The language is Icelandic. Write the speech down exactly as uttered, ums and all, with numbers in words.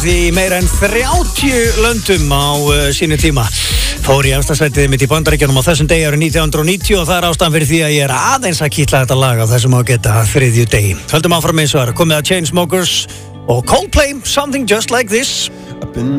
því meira en þrjátíu löndum á uh, sínu tíma. Fór í efstasætið mitt í Bandaríkjunum á þessum degi árið nítján hundruð og níutíu og það er ástæðan fyrir því að ég er aðeins að kýtla þetta lag á þessum ágæta þriðju degi. Höldum áfram eins og er komið að Chainsmokers og Coldplay, Something Just Like This.